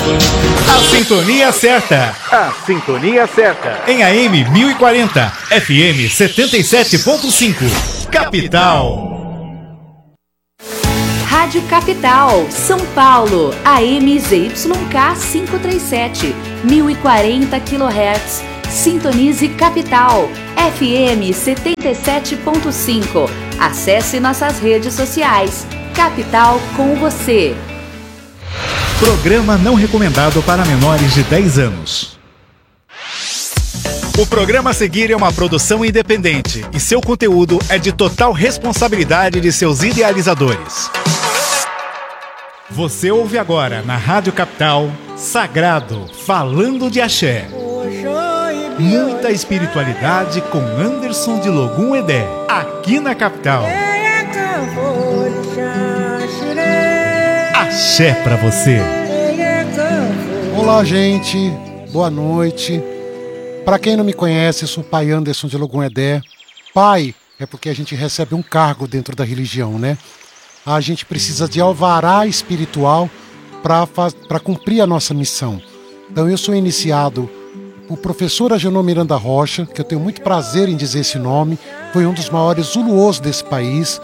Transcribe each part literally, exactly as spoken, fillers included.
A sintonia certa. A sintonia certa. Em A M mil e quarenta, F M setenta e sete ponto cinco. Capital. Rádio Capital, São Paulo, A M Z Y K quinhentos e trinta e sete, mil e quarenta quilohertz. Sintonize Capital, F M setenta e sete ponto cinco. Acesse nossas redes sociais. Capital com você. Programa não recomendado para menores de dez anos. O programa a seguir é uma produção independente e seu conteúdo é de total responsabilidade de seus idealizadores. Você ouve agora na Rádio Capital Sagrado, falando de axé. Muita espiritualidade com Anderson de Logum Edé, aqui na Capital. Axé pra você. Olá, gente. Boa noite. Para quem não me conhece, eu sou o pai Anderson de Logum Edé. Pai é porque a gente recebe um cargo dentro da religião, né? A gente precisa de alvará espiritual para cumprir a nossa missão. Então eu sou iniciado por professor Agenor Miranda Rocha, que eu tenho muito prazer em dizer esse nome. Foi um dos maiores zuluôs desse país,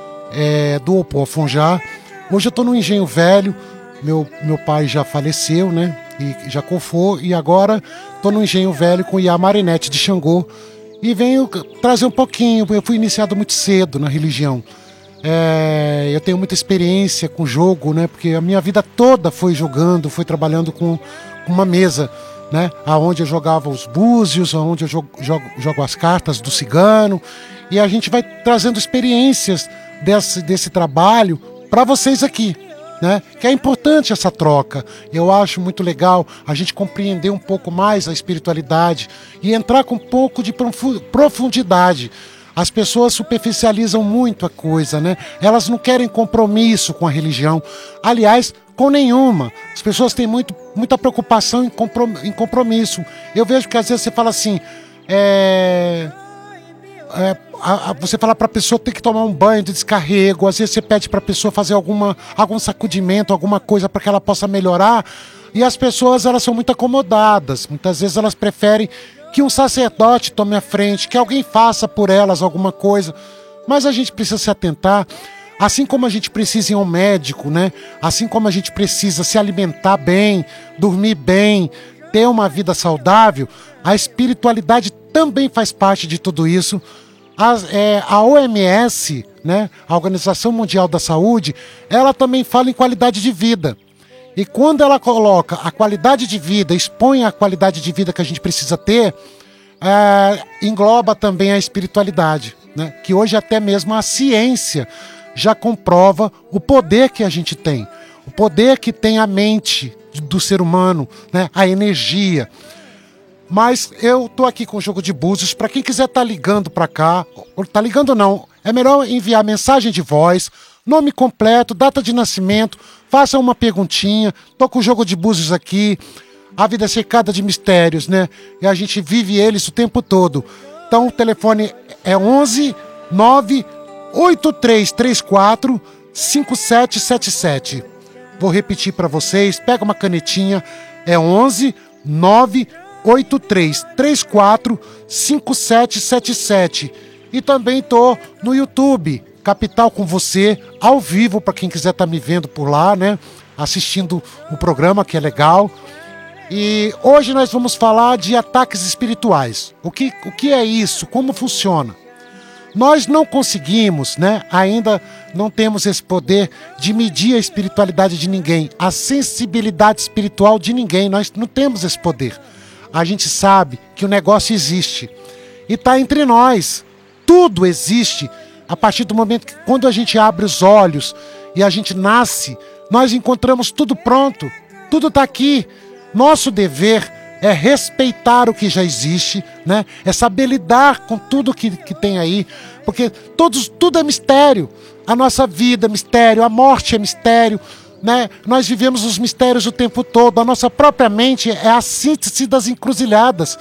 é, do Opoafonjá. Hoje eu estou no Engenho Velho. Meu, meu pai já faleceu, né? E já cofou. E agora estou no Engenho Velho com Iá Marinete de Xangô. E venho trazer um pouquinho. Eu fui iniciado muito cedo na religião. É, eu tenho muita experiência com jogo, né? Porque a minha vida toda foi jogando, foi trabalhando com, com uma mesa, né? Aonde eu jogava os búzios, aonde eu jogo, jogo, jogo as cartas do cigano. E a gente vai trazendo experiências desse, desse trabalho para vocês aqui, né? Que é importante essa troca. Eu acho muito legal a gente compreender um pouco mais a espiritualidade e entrar com um pouco de profundidade. As pessoas superficializam muito a coisa, né? Elas não querem compromisso com a religião. Aliás, com nenhuma. As pessoas têm muito, muita preocupação em compromisso. Eu vejo que às vezes você fala assim, é... É, a, a, você fala para a pessoa ter que tomar um banho de descarrego, às vezes você pede para a pessoa fazer alguma, algum sacudimento, alguma coisa para que ela possa melhorar, e as pessoas elas são muito acomodadas. Muitas vezes elas preferem que um sacerdote tome a frente, que alguém faça por elas alguma coisa. Mas a gente precisa se atentar, assim como a gente precisa ir ao médico, né? Assim como a gente precisa se alimentar bem, dormir bem, ter uma vida saudável, a espiritualidade também faz parte de tudo isso. A, é, a O M S, né, a Organização Mundial da Saúde, ela também fala em qualidade de vida. E quando ela coloca a qualidade de vida, expõe a qualidade de vida que a gente precisa ter, é, engloba também a espiritualidade, né, que hoje até mesmo a ciência já comprova o poder que a gente tem, o poder que tem a mente do ser humano, né, a energia. Mas eu tô aqui com o jogo de búzios. Para quem quiser tá ligando para cá, ou tá ligando não, é melhor enviar mensagem de voz, nome completo, data de nascimento, faça uma perguntinha. Tô com o jogo de búzios aqui. A vida é cercada de mistérios, né? E a gente vive eles o tempo todo. Então o telefone é onze nove oito três três quatro cinco sete sete sete. Vou repetir para vocês, pega uma canetinha, é onze nove oito três três quatro cinco sete sete sete. E também tô no YouTube, Capital com você, ao vivo, para quem quiser estar tá me vendo por lá, né? Assistindo o programa, que é legal. E hoje nós vamos falar de ataques espirituais. O que, o que é isso? Como funciona? Nós não conseguimos, né? Ainda não temos esse poder de medir a espiritualidade de ninguém, a sensibilidade espiritual de ninguém. Nós não temos esse poder. A gente sabe que o negócio existe e está entre nós. Tudo existe a partir do momento que, quando a gente abre os olhos e a gente nasce, nós encontramos tudo pronto, tudo está aqui. Nosso dever é respeitar o que já existe, né? É saber lidar com tudo que, que tem aí, porque todos, tudo é mistério. A nossa vida é mistério, a morte é mistério, né? Nós vivemos os mistérios o tempo todo. A nossa própria mente é a síntese das encruzilhadas.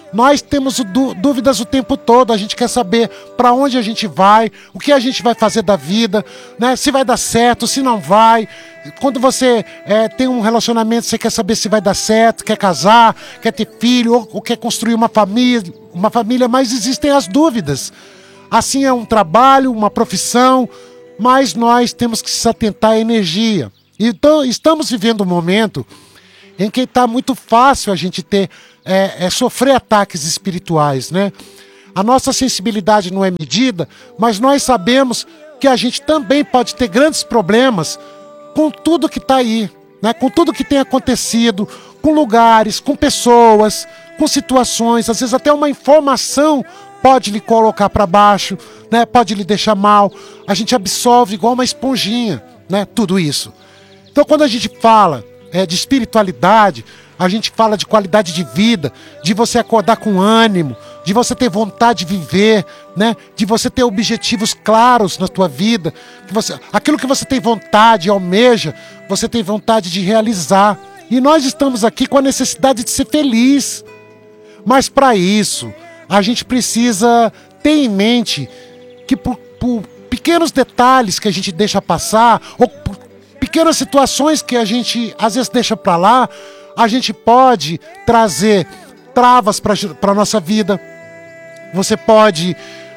Nós temos dúvidas o tempo todo, a gente quer saber para onde a gente vai, o que a gente vai fazer da vida, né? Se vai dar certo, se não vai. Quando você é, tem um relacionamento, você quer saber se vai dar certo, quer casar, quer ter filho, ou, ou quer construir uma família, uma família, mas existem as dúvidas. Assim é um trabalho, uma profissão, mas nós temos que se atentar à energia. Então, estamos vivendo um momento em que está muito fácil a gente ter, é, é, sofrer ataques espirituais, né? A nossa sensibilidade não é medida, mas nós sabemos que a gente também pode ter grandes problemas com tudo que está aí, né? Com tudo que tem acontecido, com lugares, com pessoas, com situações, às vezes até uma informação pode lhe colocar para baixo, né? Pode lhe deixar mal. A gente absorve igual uma esponjinha, né? Tudo isso. Então, quando a gente fala é, de espiritualidade, a gente fala de qualidade de vida, de você acordar com ânimo, de você ter vontade de viver, né? De você ter objetivos claros na tua vida, que você, aquilo que você tem vontade, almeja, você tem vontade de realizar. E nós estamos aqui com a necessidade de ser feliz. Mas para isso, a gente precisa ter em mente que por, por pequenos detalhes que a gente deixa passar, ou por pequenas situações que a gente às vezes deixa para lá, a gente pode trazer travas para a nossa vida. Você pode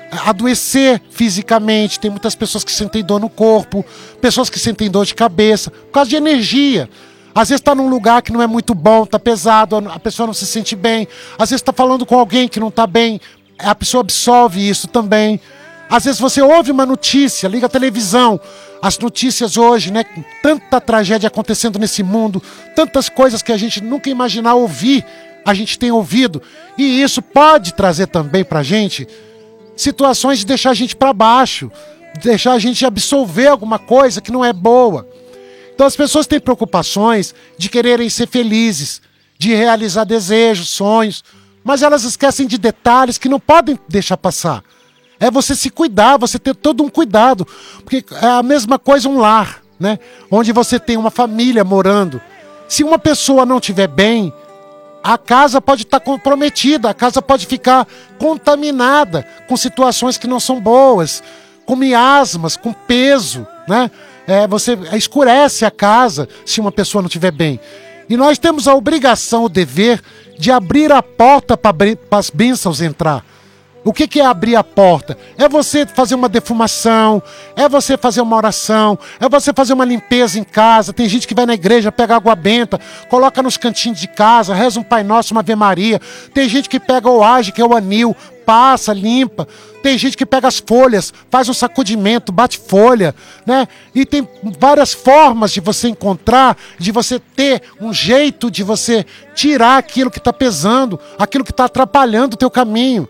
adoecer fisicamente. Tem muitas pessoas que sentem dor no corpo, pessoas que sentem dor de cabeça, por causa de energia. Às vezes está num lugar que não é muito bom, está pesado, a pessoa não se sente bem. Às vezes está falando com alguém que não está bem, a pessoa absorve isso também. Às vezes você ouve uma notícia, liga a televisão, as notícias hoje, né? Tanta tragédia acontecendo nesse mundo, tantas coisas que a gente nunca imaginar ouvir, a gente tem ouvido. E isso pode trazer também pra gente situações de deixar a gente para baixo, deixar a gente absorver alguma coisa que não é boa. Então as pessoas têm preocupações de quererem ser felizes, de realizar desejos, sonhos, mas elas esquecem de detalhes que não podem deixar passar. É você se cuidar, você ter todo um cuidado. Porque é a mesma coisa um lar, né? Onde você tem uma família morando. Se uma pessoa não estiver bem, a casa pode estar comprometida, a casa pode ficar contaminada com situações que não são boas, com miasmas, com peso, né? É, você escurece a casa se uma pessoa não estiver bem. E nós temos a obrigação, o dever de abrir a porta para as bênçãos entrar. O que, que é abrir a porta? É você fazer uma defumação, é você fazer uma oração, é você fazer uma limpeza em casa. Tem gente que vai na igreja, pega água benta, coloca nos cantinhos de casa, reza um Pai Nosso, uma Ave Maria. Tem gente que pega o age, que é o anil, passa, limpa. Tem gente que pega as folhas, faz um sacudimento, bate folha, né? E tem várias formas de você encontrar, de você ter um jeito de você tirar aquilo que está pesando, aquilo que está atrapalhando o teu caminho.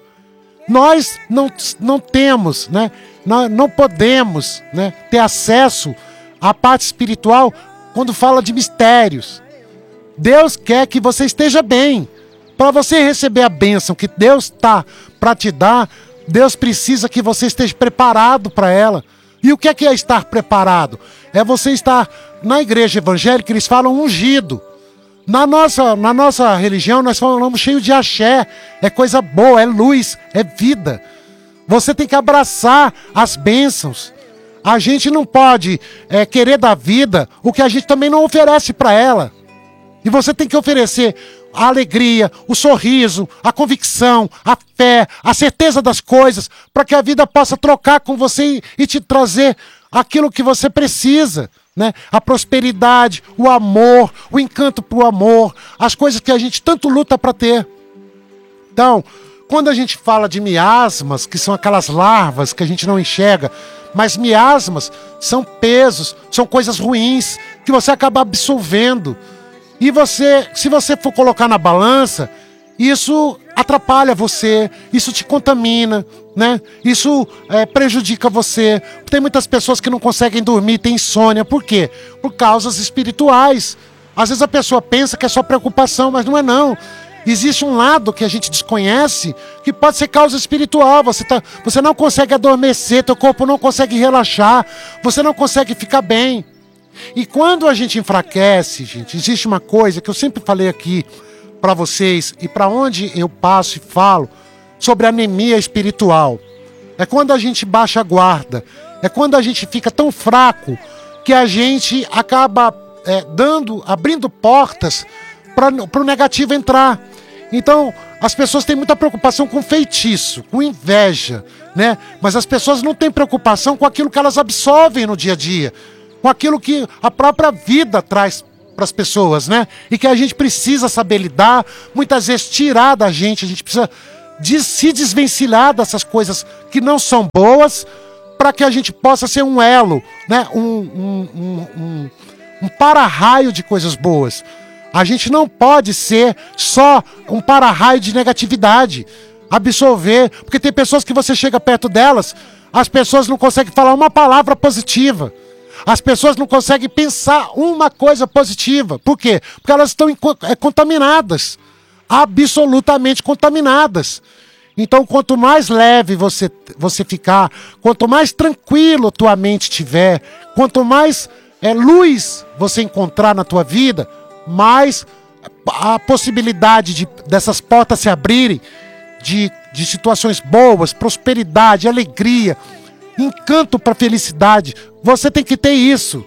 Nós não, não temos, né? Nós não podemos, né, ter acesso à parte espiritual quando fala de mistérios. Deus quer que você esteja bem. Para você receber a bênção que Deus está para te dar, Deus precisa que você esteja preparado para ela. E o que é, que é estar preparado? É você estar na igreja evangélica, eles falam ungido. Na nossa, na nossa religião, nós falamos cheio de axé, é coisa boa, é luz, é vida. Você tem que abraçar as bênçãos. A gente não pode é, querer da vida o que a gente também não oferece para ela. E você tem que oferecer a alegria, o sorriso, a convicção, a fé, a certeza das coisas, para que a vida possa trocar com você e, e te trazer aquilo que você precisa. Né? A prosperidade, o amor, o encanto pro amor, as coisas que a gente tanto luta para ter. Então, quando a gente fala de miasmas, que são aquelas larvas que a gente não enxerga, mas miasmas são pesos, são coisas ruins que você acaba absorvendo. E você, se você for colocar na balança, isso atrapalha você, isso te contamina, né? Isso é, prejudica você. Tem muitas pessoas que não conseguem dormir, tem insônia. Por quê? Por causas espirituais. Às vezes a pessoa pensa que é só preocupação, mas não é não. Existe um lado que a gente desconhece que pode ser causa espiritual. Você, tá, você não consegue adormecer, teu corpo não consegue relaxar, você não consegue ficar bem. E quando a gente enfraquece, gente, existe uma coisa que eu sempre falei aqui, para vocês e para onde eu passo e falo sobre anemia espiritual. É quando a gente baixa a guarda, é quando a gente fica tão fraco que a gente acaba é, dando, abrindo portas para o negativo entrar. Então, as pessoas têm muita preocupação com feitiço, com inveja, né? Mas as pessoas não têm preocupação com aquilo que elas absorvem no dia a dia, com aquilo que a própria vida traz para as pessoas, né? E que a gente precisa saber lidar, muitas vezes tirar da gente, a gente precisa de se desvencilhar dessas coisas que não são boas, para que a gente possa ser um elo, né? um, um, um, um, um para-raio de coisas boas. A gente não pode ser só um para-raio de negatividade, absorver, porque tem pessoas que você chega perto delas, as pessoas não conseguem falar uma palavra positiva, as pessoas não conseguem pensar uma coisa positiva. Por quê? Porque elas estão contaminadas, absolutamente contaminadas. Então, quanto mais leve você, você ficar, quanto mais tranquilo tua mente tiver, quanto mais é, luz você encontrar na tua vida, mais a possibilidade de, dessas portas se abrirem, de, de situações boas, prosperidade, alegria, encanto para felicidade. Você tem que ter isso.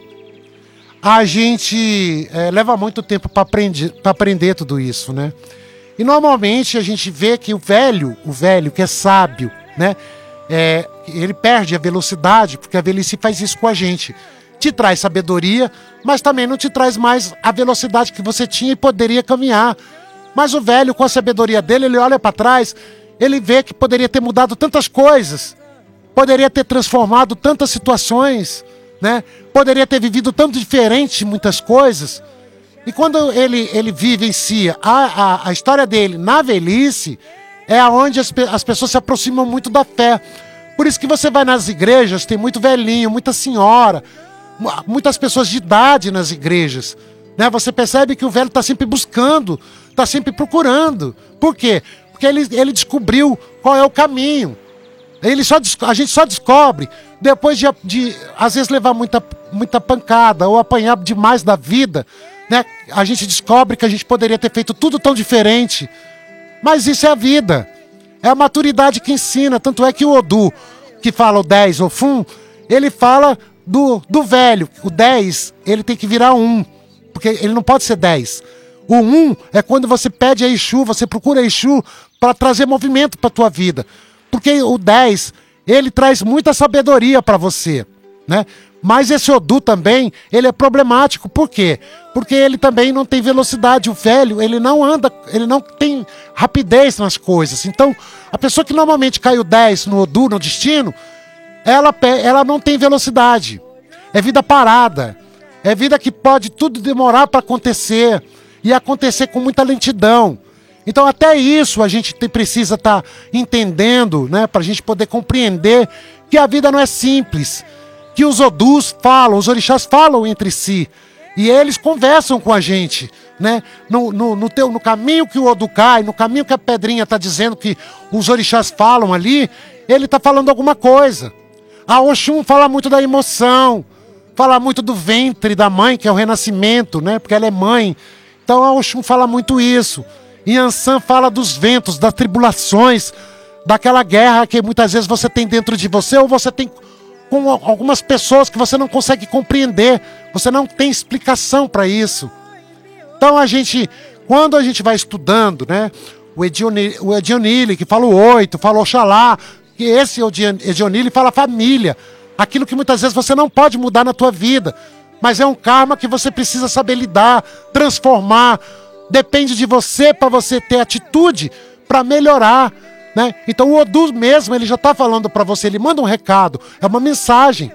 A gente é, leva muito tempo para aprender, para aprender tudo isso, né? E normalmente a gente vê que o velho, o velho que é sábio, né? É, ele perde a velocidade, porque a velhice faz isso com a gente. Te traz sabedoria, mas também não te traz mais a velocidade que você tinha e poderia caminhar. Mas o velho, com a sabedoria dele, ele olha para trás, ele vê que poderia ter mudado tantas coisas, poderia ter transformado tantas situações, né? Poderia ter vivido tanto diferente muitas coisas. E quando ele, ele vive em si, a, a, a história dele na velhice, é onde as, as pessoas se aproximam muito da fé. Por isso que você vai nas igrejas, tem muito velhinho, muita senhora, muitas pessoas de idade nas igrejas, né? Você percebe que o velho está sempre buscando, está sempre procurando. Por quê? Porque ele, ele descobriu qual é o caminho. Ele só, a gente só descobre depois de, de às vezes, levar muita, muita pancada ou apanhar demais da vida, né? A gente descobre que a gente poderia ter feito tudo tão diferente. Mas isso é a vida. É a maturidade que ensina. Tanto é que o Odu, que fala o dez, o Fum, ele fala do, do velho. O dez, ele tem que virar um, porque ele não pode ser dez. O um é quando você pede a Exu, você procura a Exu para trazer movimento para a tua vida. Porque o dez, ele traz muita sabedoria para você, né? Mas esse Odu também, ele é problemático. Por quê? Porque ele também não tem velocidade. O velho, ele não anda, ele não tem rapidez nas coisas. Então, a pessoa que normalmente cai o dez no Odu, no destino, ela, ela não tem velocidade. É vida parada. É vida que pode tudo demorar para acontecer. E acontecer com muita lentidão. Então, até isso a gente tem, precisa estar tá entendendo, né? Para a gente poder compreender que a vida não é simples. Que os Odus falam, os orixás falam entre si. E eles conversam com a gente, né? No, no, no, teu, no caminho que o Odu cai, no caminho que a pedrinha está dizendo que os orixás falam ali, ele está falando alguma coisa. A Oxum fala muito da emoção, fala muito do ventre da mãe, que é o renascimento, né? Porque ela é mãe. Então a Oxum fala muito isso. Yansan fala dos ventos, das tribulações, daquela guerra que muitas vezes você tem dentro de você, ou você tem com algumas pessoas que você não consegue compreender, você não tem explicação para isso. Então a gente, quando a gente vai estudando, né, o Edionili, o Edionili que fala o oito, fala Oxalá, que esse Edionili fala família, aquilo que muitas vezes você não pode mudar na tua vida, mas é um karma que você precisa saber lidar, transformar, depende de você para você ter atitude para melhorar. Né? Então o Odu mesmo, ele já está falando para você, ele manda um recado, é uma mensagem.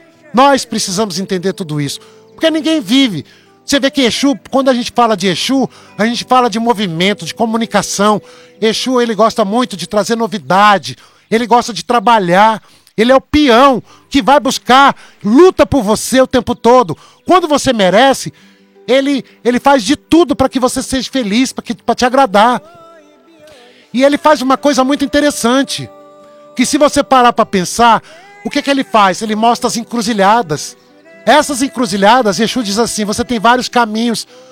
Nós precisamos entender tudo isso, porque ninguém vive. Você vê que Exu, quando a gente fala de Exu, a gente fala de movimento, de comunicação. Exu, ele gosta muito de trazer novidade, ele gosta de trabalhar, ele é o peão que vai buscar, luta por você o tempo todo. Quando você merece, ele, ele faz de tudo para que você seja feliz, para te agradar. E ele faz uma coisa muito interessante, que se você parar para pensar, o que, que ele faz? Ele mostra as encruzilhadas. Essas encruzilhadas, Exu diz assim, você tem vários caminhos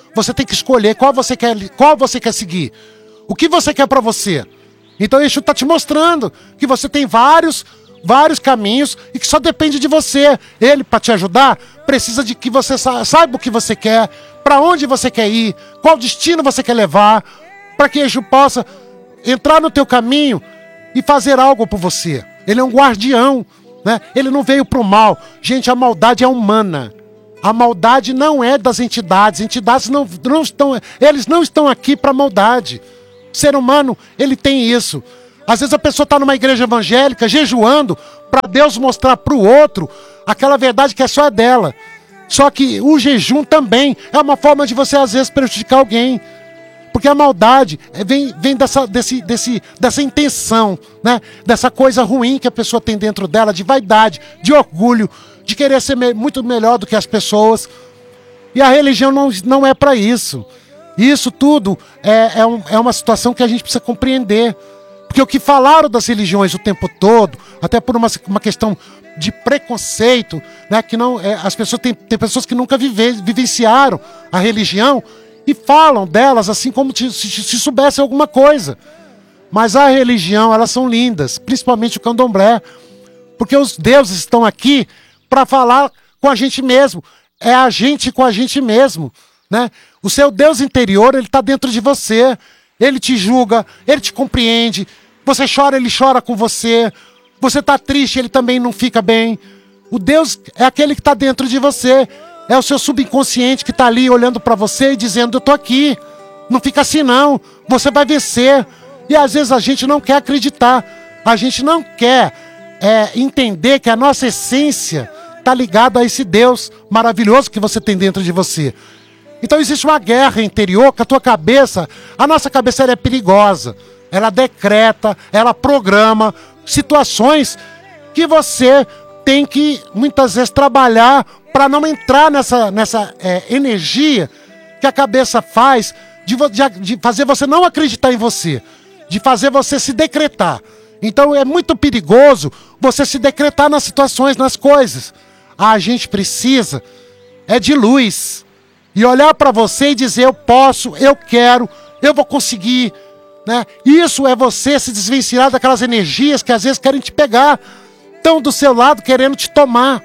você tem que escolher qual você quer, qual você quer seguir. O que você quer para você. Então Exu está te mostrando que você tem vários, vários caminhos e que só depende de você. Ele, para te ajudar, precisa de que você sa- saiba o que você quer, para onde você quer ir, qual destino você quer levar, para que Exu possa entrar no teu caminho e fazer algo por você. Ele é um guardião, né? Ele não veio pro mal. Gente, a maldade é humana. A maldade não é das entidades. Entidades não, não estão... Eles não estão aqui para maldade. O ser humano, ele tem isso. Às vezes a pessoa está numa igreja evangélica, jejuando, para Deus mostrar para o outro aquela verdade que é só dela. Só que o jejum também é uma forma de você, às vezes, prejudicar alguém. Porque a maldade vem, vem dessa, desse, desse, dessa intenção, né? Dessa coisa ruim que a pessoa tem dentro dela, de vaidade, de orgulho, de querer ser me- muito melhor do que as pessoas. E a religião não, não é para isso. Isso tudo é, é, um, é uma situação que a gente precisa compreender. Porque o que falaram das religiões o tempo todo, até por uma, uma questão de preconceito, né? Que não, é, as pessoas tem, tem pessoas que nunca vive, vivenciaram a religião, e falam delas assim como se, se, se soubesse alguma coisa. Mas a religião, elas são lindas, principalmente o candomblé, porque os deuses estão aqui para falar com a gente mesmo. É a gente com a gente mesmo, né? O seu Deus interior, ele está dentro de você. Ele te julga, ele te compreende. Você chora, ele chora com você. Você está triste, ele também não fica bem. O Deus é aquele que está dentro de você. É o seu subconsciente que está ali olhando para você e dizendo, eu tô aqui. Não fica assim não, você vai vencer. E às vezes a gente não quer acreditar. A gente não quer é, entender que a nossa essência está ligada a esse Deus maravilhoso que você tem dentro de você. Então existe uma guerra interior que a tua cabeça, a nossa cabeça ela é perigosa. Ela decreta, ela programa situações que você tem que muitas vezes trabalhar para não entrar nessa, nessa é, energia que a cabeça faz de, de, de fazer você não acreditar em você, de fazer você se decretar. Então é muito perigoso você se decretar nas situações, nas coisas. A gente precisa é de luz e olhar para você e dizer, eu posso, eu quero, eu vou conseguir, né? Isso é você se desvencilhar daquelas energias que às vezes querem te pegar, estão do seu lado querendo te tomar.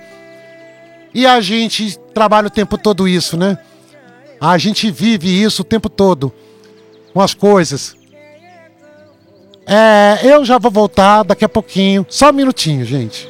E a gente trabalha o tempo todo isso, né? A gente vive isso o tempo todo com as coisas. É, eu já vou voltar daqui a pouquinho. Só um minutinho, gente.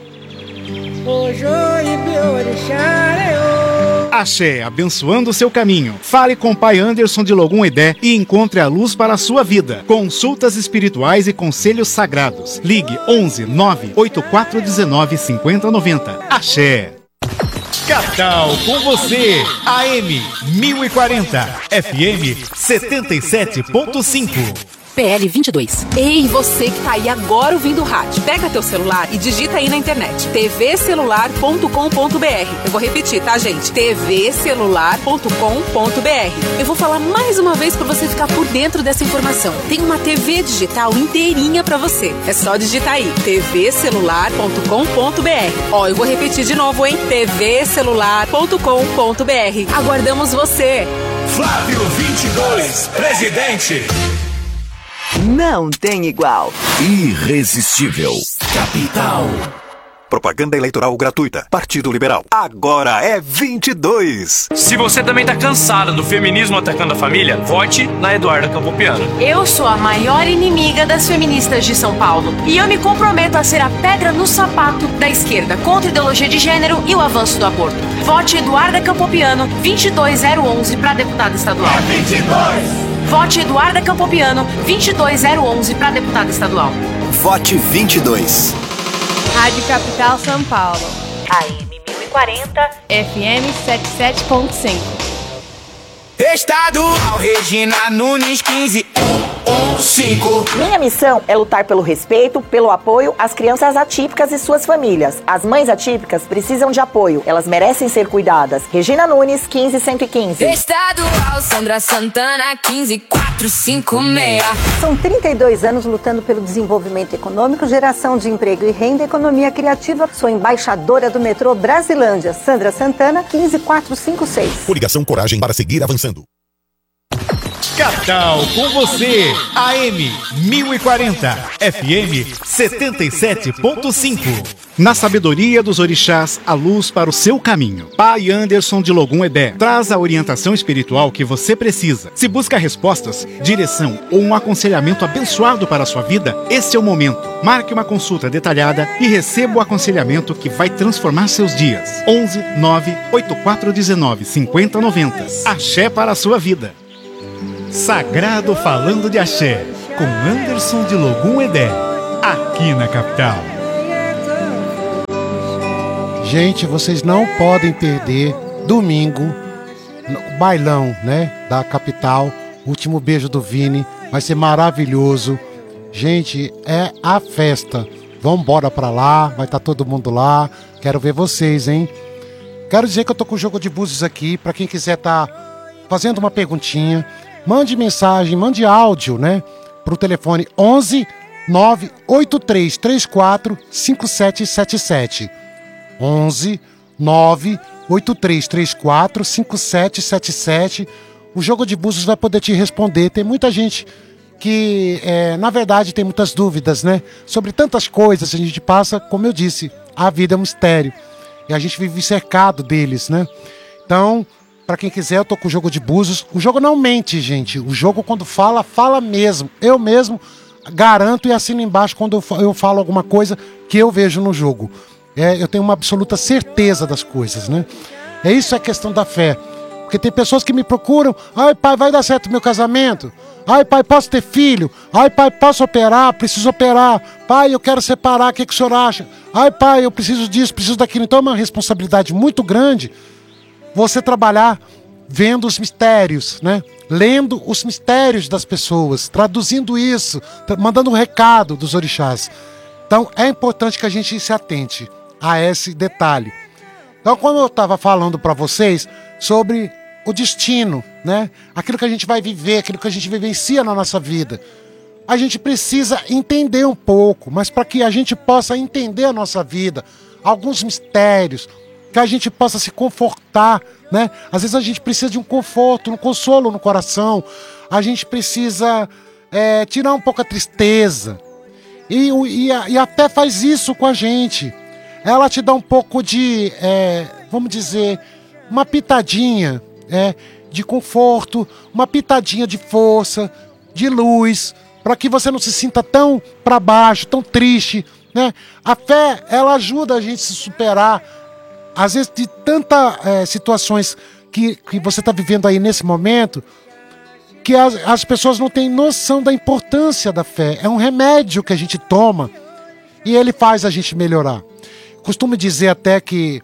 Axé, abençoando o seu caminho. Fale com o Pai Anderson de Logum Edé e encontre a luz para a sua vida. Consultas espirituais e conselhos sagrados. Ligue onze nove oito quatro um nove cinco zero nove zero. Axé. Capital com você. A M mil e quarenta. F M setenta e sete ponto cinco. P L vinte e dois. Ei, você que tá aí agora ouvindo o rádio, pega teu celular e digita aí na internet t v celular ponto com ponto b r. Eu vou repetir, tá, gente? t v celular ponto com ponto b r. Eu vou falar mais uma vez pra você ficar por dentro dessa informação. Tem uma T V digital inteirinha pra você. É só digitar aí t v celular ponto com ponto b r. Ó, eu vou repetir de novo, hein? t v celular ponto com ponto b r. Aguardamos você. Flávio vinte e dois, presidente. Não tem igual. Irresistível. Capital. Propaganda eleitoral gratuita. Partido Liberal. Agora é vinte e dois. Se você também tá cansada do feminismo atacando a família, vote na Eduarda Campopiano. Eu sou a maior inimiga das feministas de São Paulo. E eu me comprometo a ser a pedra no sapato da esquerda contra a ideologia de gênero e o avanço do aborto. Vote Eduarda Campopiano, vinte e dois zero onze para deputada estadual. É vinte e dois. Vote Eduarda Campopiano, vinte e dois zero onze para deputada estadual. Vote vinte e dois. Rádio Capital São Paulo. A M mil e quarenta. F M setenta e sete ponto cinco. Estadual Regina Nunes quinze um cinco. Minha missão é lutar pelo respeito, pelo apoio às crianças atípicas e suas famílias. As mães atípicas precisam de apoio. Elas merecem ser cuidadas. Regina Nunes, quinze cento e quinze. Estadual Sandra Santana, quinze quatrocentos e cinquenta e seis. São trinta e dois anos lutando pelo desenvolvimento econômico, geração de emprego e renda, economia criativa. Sou embaixadora do metrô Brasilândia. Sandra Santana, quinze quatrocentos e cinquenta e seis. Coligação Coragem para seguir avançando. Capital com você, A M mil e quarenta, F M setenta e sete ponto cinco. Na sabedoria dos orixás, a luz para o seu caminho. Pai Anderson de Logum Edé traz a orientação espiritual que você precisa. Se busca respostas, direção ou um aconselhamento abençoado para a sua vida, esse é o momento. Marque uma consulta detalhada e receba o aconselhamento que vai transformar seus dias. onze nove oito quatro um nove cinco zero nove zero. Axé para a sua vida. Sagrado Falando de Axé, com Anderson de Logum Edé, aqui na Capital. Gente, vocês não podem perder domingo o bailão, né, da Capital. Último beijo do Vini, vai ser maravilhoso. Gente, é a festa. Vamos embora pra lá, vai estar todo mundo lá. Quero ver vocês, hein? Quero dizer que eu tô com o jogo de búzios aqui, pra quem quiser tá fazendo uma perguntinha, mande mensagem, mande áudio, né, pro telefone onze nove oito três três quatro cinco sete sete sete. onze nove oito três três quatro cinco sete sete sete. O jogo de búzios vai poder te responder. Tem muita gente que, é, na verdade, tem muitas dúvidas, né? Sobre tantas coisas que a gente passa, como eu disse, a vida é um mistério. E a gente vive cercado deles, né? Então, pra quem quiser, eu tô com o jogo de búzios. O jogo não mente, gente. O jogo, quando fala, fala mesmo. Eu mesmo garanto e assino embaixo quando eu falo alguma coisa que eu vejo no jogo. É, eu tenho uma absoluta certeza das coisas, né? É isso a questão da fé. Porque tem pessoas que me procuram. Ai, pai, vai dar certo o meu casamento? Ai, pai, posso ter filho? Ai, pai, posso operar? Preciso operar. Pai, eu quero separar, o que, que o senhor acha? Ai, pai, eu preciso disso, preciso daquilo. Então é uma responsabilidade muito grande você trabalhar vendo os mistérios, né? Lendo os mistérios das pessoas, traduzindo isso, mandando um recado dos orixás. Então é importante que a gente se atente a esse detalhe. Então, como eu estava falando para vocês sobre o destino, né? Aquilo que a gente vai viver, aquilo que a gente vivencia na nossa vida, a gente precisa entender um pouco, mas para que a gente possa entender a nossa vida, alguns mistérios, que a gente possa se confortar, né? Às vezes a gente precisa de um conforto, um consolo no coração, a gente precisa é, tirar um pouco a tristeza. E, e, a, e a fé faz isso com a gente. Ela te dá um pouco de, é, vamos dizer, uma pitadinha é, de conforto, uma pitadinha de força, de luz, para que você não se sinta tão para baixo, tão triste, né? A fé, ela ajuda a gente a se superar, às vezes, de tantas é, situações que, que você está vivendo aí nesse momento, que as, as pessoas não têm noção da importância da fé. É um remédio que a gente toma e ele faz a gente melhorar. Costumo dizer até que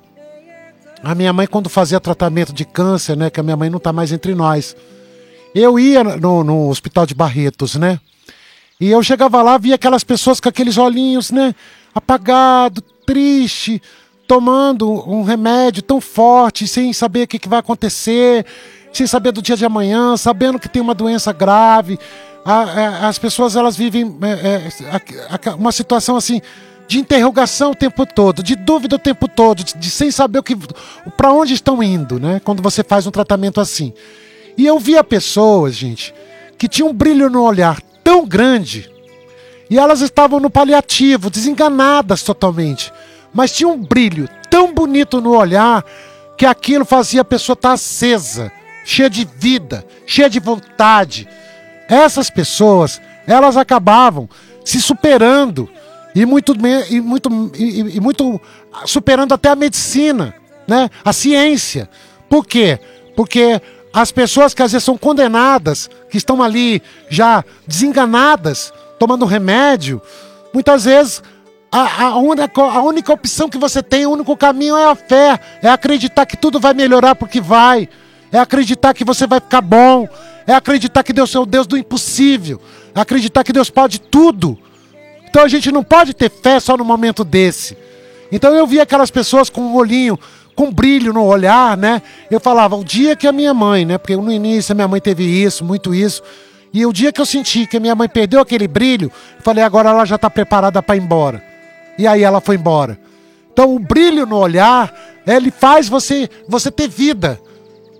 a minha mãe, quando fazia tratamento de câncer, né, que a minha mãe não está mais entre nós, eu ia no, no hospital de Barretos, né, e eu chegava lá, via aquelas pessoas com aqueles olhinhos, né, apagado, triste, tomando um remédio tão forte, sem saber o que, que vai acontecer, sem saber do dia de amanhã, sabendo que tem uma doença grave. A, a, as pessoas, elas vivem é, é, uma situação assim de interrogação o tempo todo, de dúvida o tempo todo, de, de sem saber o que, para onde estão indo, né? Quando você faz um tratamento assim. E eu via pessoas, gente, que tinham um brilho no olhar tão grande, e elas estavam no paliativo, desenganadas totalmente, mas tinha um brilho tão bonito no olhar que aquilo fazia a pessoa estar acesa, cheia de vida, cheia de vontade. Essas pessoas, elas acabavam se superando e muito, e muito, e, e muito superando até a medicina, né? A ciência. Por quê? Porque as pessoas que às vezes são condenadas, que estão ali já desenganadas, tomando remédio, muitas vezes a, a, única, a única opção que você tem, o único caminho é a fé, é acreditar que tudo vai melhorar porque vai. É acreditar que você vai ficar bom. É acreditar que Deus é o Deus do impossível. É acreditar que Deus pode tudo. Então a gente não pode ter fé só no momento desse. Então eu via aquelas pessoas com um olhinho, com brilho no olhar, né? Eu falava, o dia que a minha mãe, né? Porque no início a minha mãe teve isso, muito isso. E o dia que eu senti que a minha mãe perdeu aquele brilho, eu falei, agora ela já está preparada para ir embora. E aí ela foi embora. Então o brilho no olhar, ele faz você, você ter vida.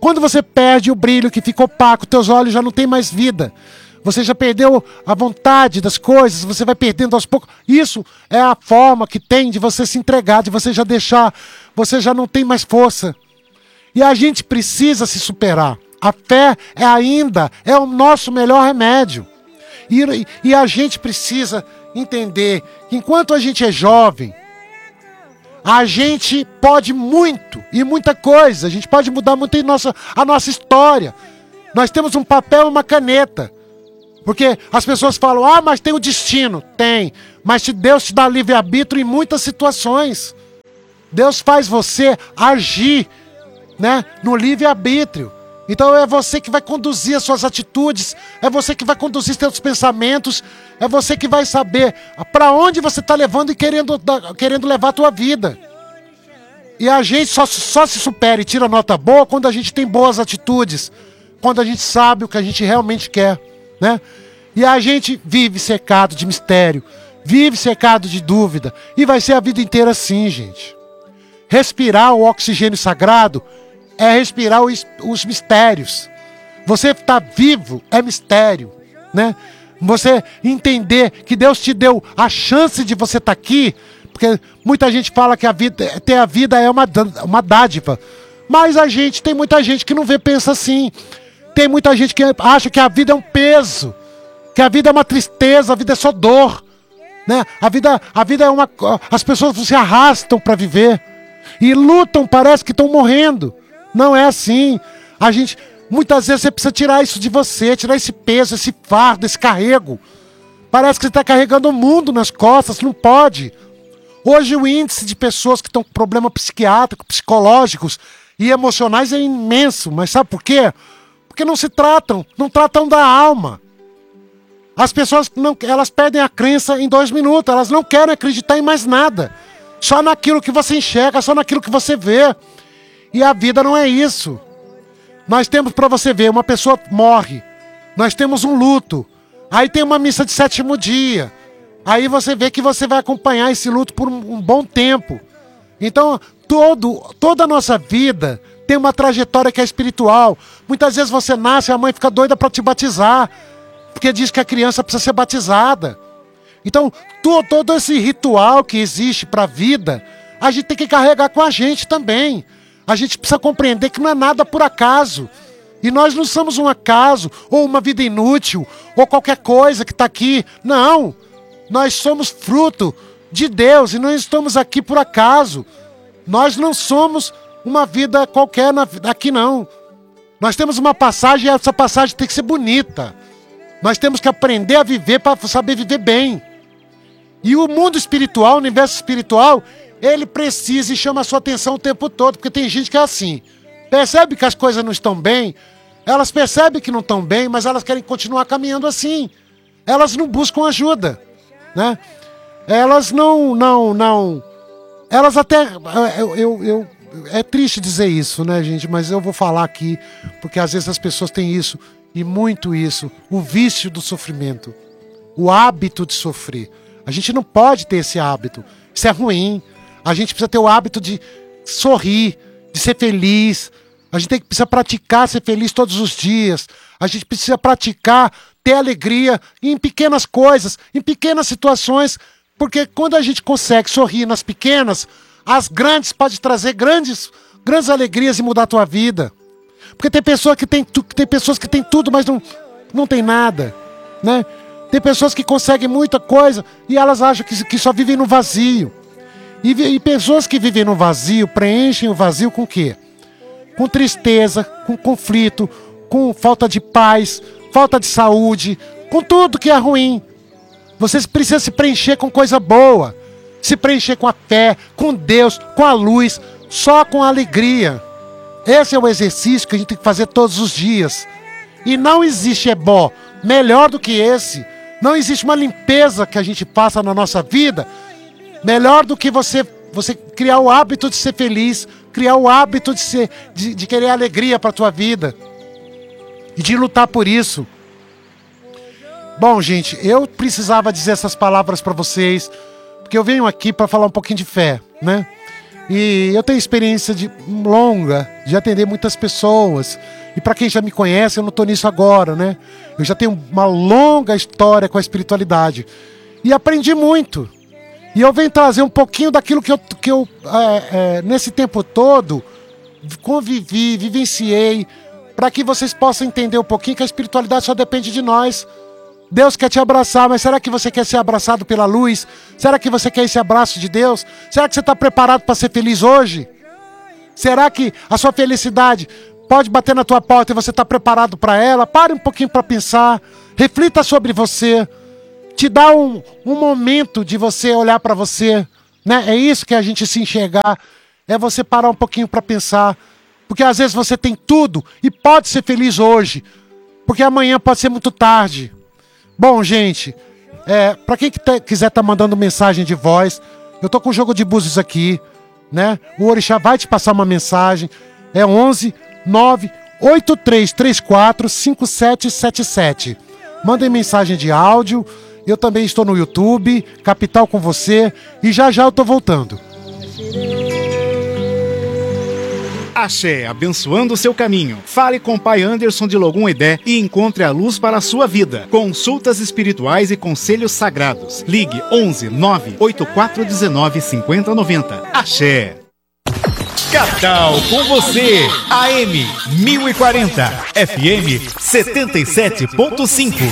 Quando você perde o brilho que fica opaco, teus olhos já não têm mais vida. Você já perdeu a vontade das coisas, você vai perdendo aos poucos. Isso é a forma que tem de você se entregar, de você já deixar, você já não tem mais força. E a gente precisa se superar. A fé é ainda, é o nosso melhor remédio. E, e a gente precisa entender que enquanto a gente é jovem, a gente pode muito, e muita coisa, a gente pode mudar muito em nossa, a nossa história. Nós temos um papel e uma caneta. Porque as pessoas falam, ah, mas tem o destino. Tem, mas Deus te dá livre-arbítrio em muitas situações. Deus faz você agir, né, no livre-arbítrio. Então é você que vai conduzir as suas atitudes, é você que vai conduzir seus pensamentos, é você que vai saber para onde você está levando e querendo, querendo levar a tua vida. E a gente só, só se supera e tira nota boa quando a gente tem boas atitudes, quando a gente sabe o que a gente realmente quer, né? E a gente vive cercado de mistério, vive cercado de dúvida, e vai ser a vida inteira assim, gente. Respirar o oxigênio sagrado é respirar os, os mistérios. Você estar vivo é mistério, né? Você entender que Deus te deu a chance de você estar aqui, porque muita gente fala que a vida, ter a vida é uma, uma dádiva, mas a gente, tem muita gente que não vê, pensa assim. Tem muita gente que acha que a vida é um peso, que a vida é uma tristeza, a vida é só dor, né? A vida, a vida é uma... As pessoas se arrastam para viver e lutam, parece que estão morrendo. Não é assim. A gente, muitas vezes você precisa tirar isso de você, tirar esse peso, esse fardo, esse carrego. Parece que você está carregando o mundo nas costas, não pode. Hoje o índice de pessoas que estão com problemas psiquiátricos, psicológicos e emocionais é imenso, mas sabe por quê? Porque não se tratam, não tratam da alma. As pessoas, não, elas perdem a crença em dois minutos, elas não querem acreditar em mais nada. Só naquilo que você enxerga, só naquilo que você vê. E a vida não é isso. Nós temos, para você ver, uma pessoa morre, nós temos um luto, aí tem uma missa de sétimo dia, aí você vê que você vai acompanhar esse luto por um, um bom tempo. Então, todo, toda a nossa vida tem uma trajetória que é espiritual. Muitas vezes você nasce e a mãe fica doida para te batizar, porque diz que a criança precisa ser batizada. Então, to, todo esse ritual que existe para a vida, a gente tem que carregar com a gente também. A gente precisa compreender que não é nada por acaso. E nós não somos um acaso, ou uma vida inútil, ou qualquer coisa que está aqui. Não. Nós somos fruto de Deus e não estamos aqui por acaso. Nós não somos uma vida qualquer na, aqui, não. Nós temos uma passagem e essa passagem tem que ser bonita. Nós temos que aprender a viver para saber viver bem. E o mundo espiritual, o universo espiritual, ele precisa e chama a sua atenção o tempo todo, porque tem gente que é assim. Percebe que as coisas não estão bem, elas percebem que não estão bem, mas elas querem continuar caminhando assim. Elas não buscam ajuda, né? Elas não, não, não... Elas até... Eu, eu, eu, é triste dizer isso, né, gente? Mas eu vou falar aqui, porque às vezes as pessoas têm isso, e muito isso, o vício do sofrimento, o hábito de sofrer. A gente não pode ter esse hábito. Isso é ruim. A gente precisa ter o hábito de sorrir, de ser feliz. A gente tem que, precisa praticar ser feliz todos os dias. A gente precisa praticar ter alegria em pequenas coisas, em pequenas situações, porque quando a gente consegue sorrir nas pequenas, as grandes podem trazer grandes, grandes alegrias e mudar a tua vida. Porque tem, pessoa que tem, tem pessoas que têm tudo, mas não, não tem nada, né? Tem pessoas que conseguem muita coisa e elas acham que, que só vivem no vazio. E, e pessoas que vivem no vazio preenchem o vazio com o quê? Com tristeza, com conflito, com falta de paz, falta de saúde, com tudo que é ruim. Você precisa se preencher com coisa boa. Se preencher com a fé, com Deus, com a luz, só com a alegria. Esse é o exercício que a gente tem que fazer todos os dias. E não existe ebó melhor do que esse. Não existe uma limpeza que a gente passa na nossa vida melhor do que você, você criar o hábito de ser feliz, criar o hábito de, ser, de, de querer alegria para a tua vida e de lutar por isso. Bom, gente, eu precisava dizer essas palavras para vocês, porque eu venho aqui para falar um pouquinho de fé, né? E eu tenho experiência de, longa de atender muitas pessoas. E para quem já me conhece, eu não tô nisso agora, né? Eu já tenho uma longa história com a espiritualidade. E aprendi muito. E eu venho trazer um pouquinho daquilo que eu, que eu é, é, nesse tempo todo, convivi, vivenciei, para que vocês possam entender um pouquinho que a espiritualidade só depende de nós. Deus quer te abraçar, mas será que você quer ser abraçado pela luz? Será que você quer esse abraço de Deus? Será que você está preparado para ser feliz hoje? Será que a sua felicidade pode bater na tua porta e você está preparado para ela? Pare um pouquinho para pensar, reflita sobre você, te dá um, um momento de você olhar para você, né? É isso que a gente se enxergar, é você parar um pouquinho para pensar, porque às vezes você tem tudo e pode ser feliz hoje, porque amanhã pode ser muito tarde. Bom, gente, é, para quem que te, quiser estar tá mandando mensagem de voz, eu tô com um jogo de búzios aqui, né? O Orixá vai te passar uma mensagem, é onze nove oito três três quatro cinco sete sete sete. Mandem mensagem de áudio, eu também estou no YouTube, Capital com você, e já já eu tô voltando. Axé, abençoando o seu caminho. Fale com o Pai Anderson de Logum Edé e encontre a luz para a sua vida. Consultas espirituais e conselhos sagrados. Ligue onze nove oito quatro um nove cinco zero nove zero. Axé. Capital com você. A M mil e quarenta. F M setenta e sete ponto cinco.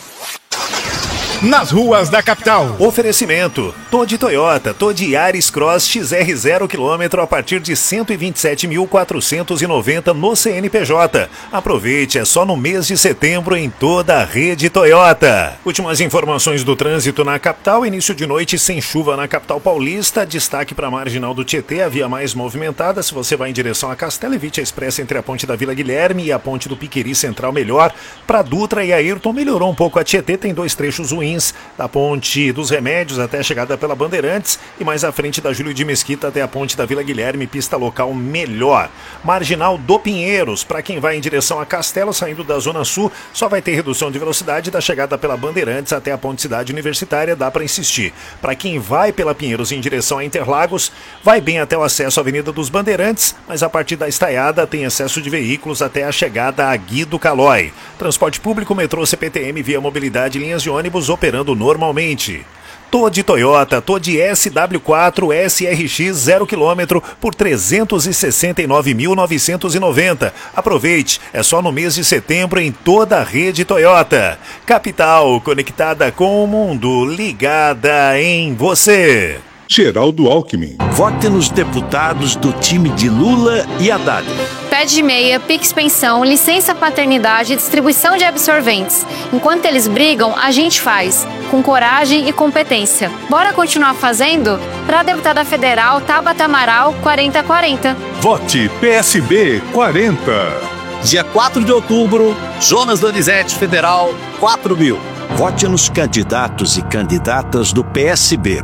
Nas ruas da capital. Oferecimento: Todi Toyota, Todi Yaris Cross X R zero quilômetro a partir de cento e vinte e sete mil quatrocentos e noventa no C N P J. Aproveite, é só no mês de setembro em toda a rede Toyota. Últimas informações do trânsito na capital. Início de noite sem chuva na capital paulista. Destaque para a marginal do Tietê, a via mais movimentada. Se você vai em direção a Castelo, evite a expressa entre a ponte da Vila Guilherme e a ponte do Piqueri Central melhor. Para Dutra e Ayrton melhorou um pouco a Tietê, tem dois trechos ruins. Da ponte dos Remédios até a chegada pela Bandeirantes e mais à frente da Júlio de Mesquita até a ponte da Vila Guilherme, pista local melhor. Marginal do Pinheiros, para quem vai em direção a Castelo, saindo da Zona Sul, só vai ter redução de velocidade da chegada pela Bandeirantes até a ponte Cidade Universitária, dá para insistir. Para quem vai pela Pinheiros em direção a Interlagos, vai bem até o acesso à Avenida dos Bandeirantes, mas a partir da Estaiada tem excesso de veículos até a chegada a Guido Calói. Transporte público, metrô, C P T M, Via Mobilidade, linhas de ônibus operando normalmente. Todi Toyota, Todi S W quatro S R X zero quilômetro por trezentos e sessenta e nove mil novecentos e noventa. Aproveite, é só no mês de setembro em toda a rede Toyota. Capital, conectada com o mundo, ligada em você. Geraldo Alckmin. Vote nos deputados do time de Lula e Haddad. Pé de meia, Pix Pensão, licença paternidade e distribuição de absorventes. Enquanto eles brigam, a gente faz, com coragem e competência. Bora continuar fazendo? Para a deputada federal Tabata Amaral, quarenta quarenta. Vote P S B quarenta. Dia quatro de outubro, Jonas Donizete Federal, quatro mil. Vote nos candidatos e candidatas do P S B.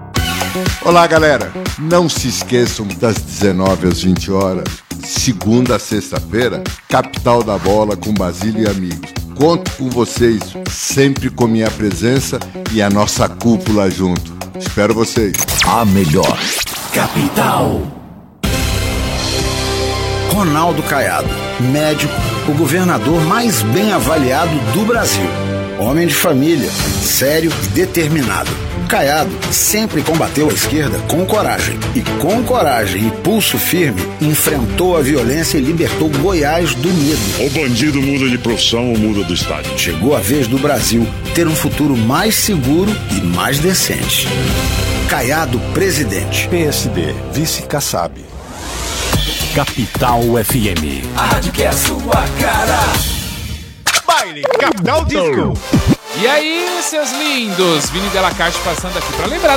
Olá, galera. Não se esqueçam das dezenove às vinte horas, segunda a sexta-feira, Capital da Bola com Basílio e amigos. Conto com vocês, sempre com minha presença e a nossa cúpula junto. Espero vocês. A melhor. Capital. Ronaldo Caiado, médico, o governador mais bem avaliado do Brasil. Homem de família, sério e determinado. Caiado sempre combateu a esquerda com coragem. E com coragem e pulso firme, enfrentou a violência e libertou Goiás do medo. O bandido muda de profissão ou muda do estado. Chegou a vez do Brasil ter um futuro mais seguro e mais decente. Caiado presidente. P S D, vice Kassab. Capital F M. A rádio que é a sua cara. Baile Capital Disco. E aí, seus lindos, Vini Della Carte passando aqui para lembrar